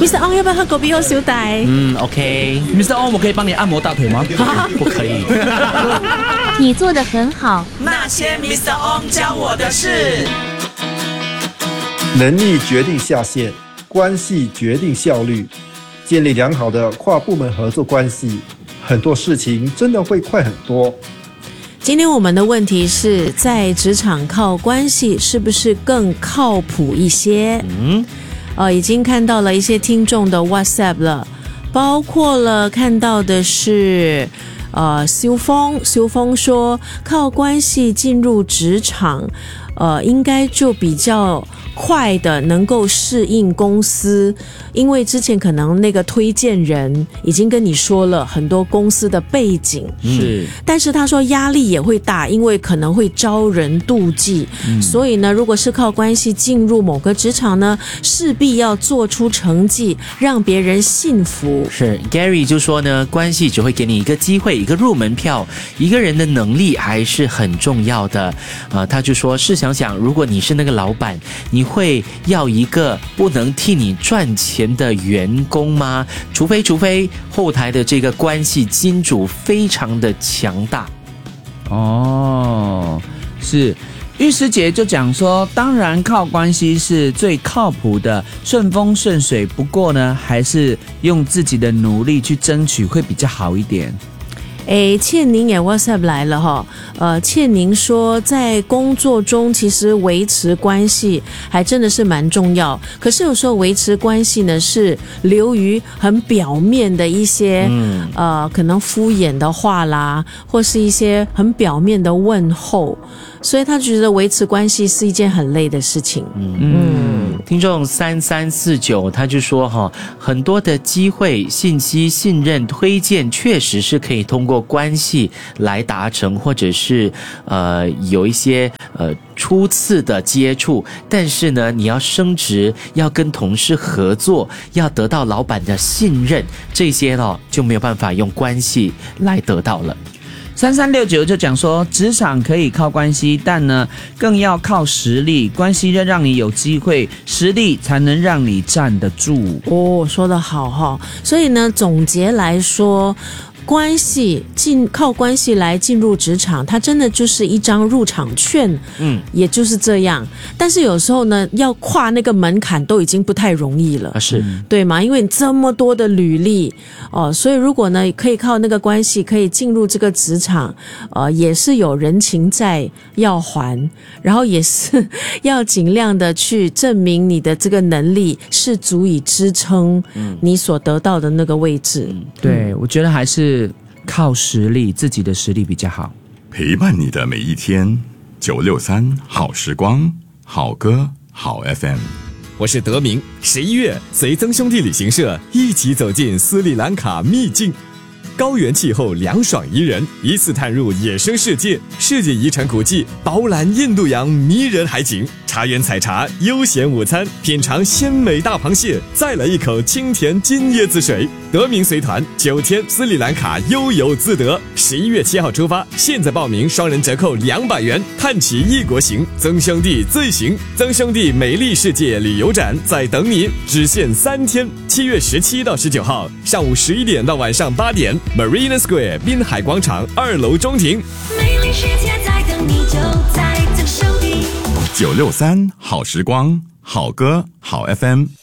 Mr. Ong 要不要喝狗鼻后小弟 ？OK。Mr. Ong， 我可以帮你按摩大腿吗？不可以。 你做得很好。 那些 Mr. Ong 教我的事。 能力决定下限，关系决定效率。建立良好的跨部门合作关系，很多事情真的会快很多。 今天我们的问题是在职场靠关系是不是更靠谱一些？已经看到了一些听众的 WhatsApp 了，包括了看到的是修峰说靠关系进入职场应该就比较快的能够适应公司，因为之前可能那个推荐人已经跟你说了很多公司的背景， 是， 但是他说压力也会大，因为可能会招人妒忌，所以呢，如果是靠关系进入某个职场呢，势必要做出成绩，让别人信服。 是 Gary 就说呢，关系只会给你一个机会，一个入门票，一个人的能力还是很重要的。他就说，试想想，如果你是那个老板，你会要一个不能替你赚钱的员工吗？除非后台的这个关系金主非常的强大。 是。玉师姐就讲说，当然靠关系是最靠谱的，顺风顺水，不过呢，还是用自己的努力去争取会比较好一点。 倩宁也 WhatsApp 来了哈，倩宁说在工作中其实维持关系还真的是蛮重要，可是有时候维持关系呢是流于很表面的一些可能敷衍的话啦，或是一些很表面的问候，所以他觉得维持关系是一件很累的事情。 听众3349他就说很多的机会、信息、信任、推荐确实是可以通过关系来达成，或者是有一些初次的接触，但是呢，你要升职，要跟同事合作，要得到老板的信任，这些就没有办法用关系来得到了。 3369就讲说，职场可以靠关系，但呢，更要靠实力。关系让你有机会，实力才能让你站得住。 说得好哈。所以呢，总结来说，关系靠关系来进入职场，它真的就是一张入场券，也就是这样。但是有时候呢，要跨那个门槛都已经不太容易了， 是对吗？因为你这么多的履历所以如果呢可以靠那个关系可以进入这个职场，也是有人情债要还，然后也是要尽量的去证明你的这个能力是足以支撑你所得到的那个位置。 对，我觉得还是靠实力，自己的实力比较好。 陪伴你的每一天，963好时光，好歌好 FM。 我是德明，11月随曾兄弟旅行社一起走进斯里兰卡秘境，高原气候凉爽宜人，一次探入野生世界，世界遗产古迹饱览印度洋迷人海景，茶园采茶，悠闲午餐，品尝鲜美大螃蟹，再来一口清甜金椰子水。德明随团9天斯里兰卡悠游自得，11月7号出发，现在报名双人折扣200元，探奇异国行，曾兄弟最行。曾兄弟美丽世界旅游展在等你，只限3天，7月17到19号，上午11点到晚上8点 ，Marina Square 滨海广场2楼中庭。 美丽世界在等你，就在曾兄弟。 963好时光，好歌好 FM。